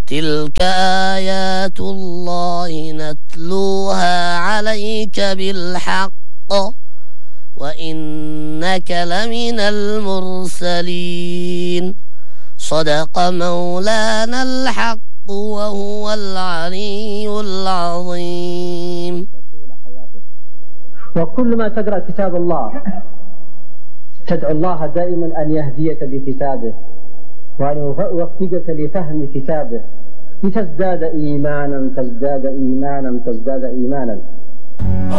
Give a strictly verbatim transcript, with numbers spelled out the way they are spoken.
تلك آيات الله نتلوها عليك بالحق وإنك لمن المرسلين صدق مولانا الحق وهو العلي العظيم. وكل ما تقرأ كتاب الله تدعو الله دائما أن يهديك بكتابه وأن يوفقك لفهم كتابه لتزداد إيمانا تزداد إيمانا تزداد إيمانا.